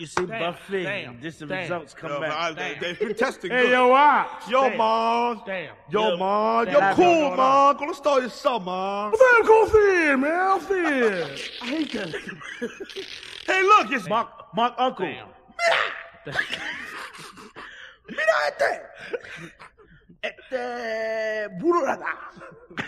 You see, Buffy. This the results come back. They've been testing Hey, good. yo, Ox. Yo, man. Damn. Yo, man. Damn. You're cool, man. Gonna start your son, man. Damn, go thin, man. I'm thin. I hate that. Hey, look, it's Mark Uncle. Damn. Mira este. Burrada.